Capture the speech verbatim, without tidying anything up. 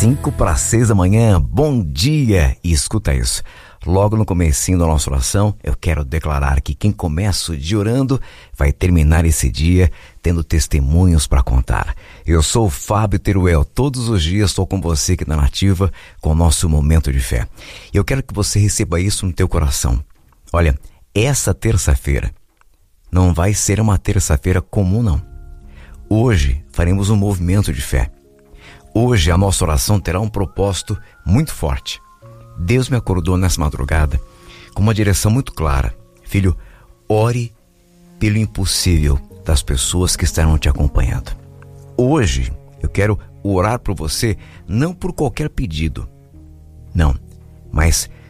Cinco para seis da manhã, bom dia! E escuta isso, logo no comecinho da nossa oração, eu quero declarar que quem começa o dia orando vai terminar esse dia tendo testemunhos para contar. Eu sou o Fábio Teruel, todos os dias estou com você aqui na Nativa com o nosso momento de fé. E eu quero que você receba isso no teu coração. Olha, essa terça-feira não vai ser uma terça-feira comum, não. Hoje faremos um movimento de fé. Hoje a nossa oração terá um propósito muito forte. Deus me acordou nessa madrugada com uma direção muito clara. Filho, ore pelo impossível das pessoas que estarão te acompanhando. Hoje eu quero orar por você, não por qualquer pedido, não, mas